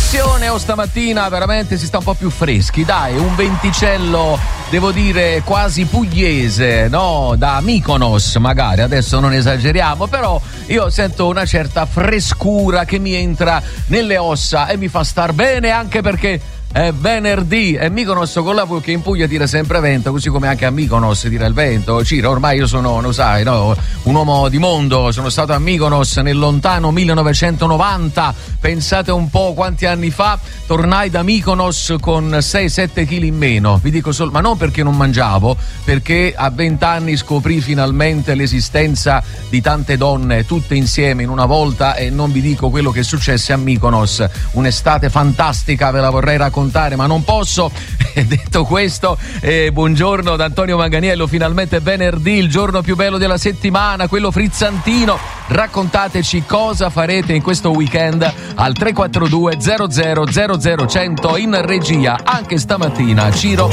trasmissione. Stamattina veramente si sta un po' più freschi, dai, un venticello devo dire quasi pugliese, no? Da Mykonos magari, adesso non esageriamo, però io sento una certa frescura che mi entra nelle ossa e mi fa star bene, anche perché è venerdì e Mykonos con la V, che in Puglia tira sempre vento, così come anche a Mykonos tira il vento. Ciro, ormai io sono, lo sai, no, un uomo di mondo, sono stato a Mykonos nel lontano 1990, pensate un po' quanti anni fa, tornai da Mykonos con 6-7 kg in meno, vi dico solo, ma non perché non mangiavo, perché a 20 anni scoprì finalmente l'esistenza di tante donne tutte insieme in una volta, e non vi dico quello che successe a Mykonos, un'estate fantastica, ve la vorrei raccontare ma non posso. Detto questo, buongiorno ad Antonio Manganiello, finalmente venerdì, il giorno più bello della settimana, quello frizzantino. Raccontateci cosa farete in questo weekend al 342 00 00 100 in regia. Anche stamattina Ciro